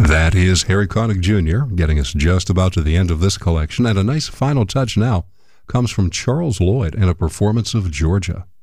That is Harry Connick Jr., getting us just about to the end of this collection. And a nice final touch now comes from Charles Lloyd in a performance of Georgia.